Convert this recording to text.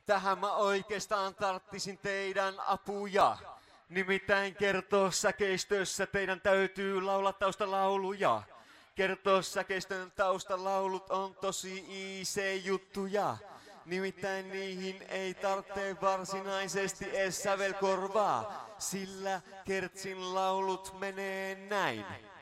Tähän mä oikeastaan tarttisin teidän apuja. Nimittäin kertoo säkeistössä teidän täytyy laulaa taustalauluja. Kertoo säkeistön taustalaulut on tosi easy juttuja. Nimittäin niihin ei tarvitse varsinaisesti edes sävelkorvaa, sillä Kertsin laulut menee näin.